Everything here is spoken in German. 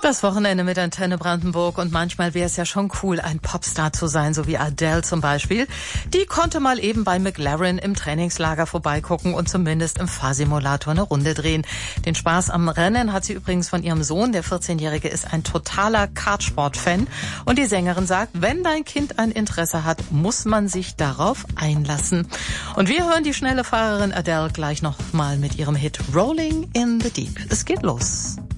Das Wochenende mit Antenne Brandenburg und manchmal wäre es ja schon cool, ein Popstar zu sein, so wie Adele zum Beispiel. Die konnte mal eben bei McLaren im Trainingslager vorbeigucken und zumindest im Fahrsimulator eine Runde drehen. Den Spaß am Rennen hat sie übrigens von ihrem Sohn, der 14-Jährige ist ein totaler Kartsport-Fan. Und die Sängerin sagt, wenn dein Kind ein Interesse hat, muss man sich darauf einlassen. Und wir hören die schnelle Fahrerin Adele gleich noch mal mit ihrem Hit Rolling in the Deep. Es geht los.